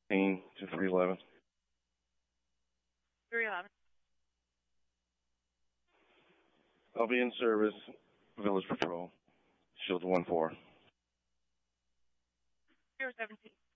to 311. 311. I'll be in service, Village Patrol, Shield 1-4. 017.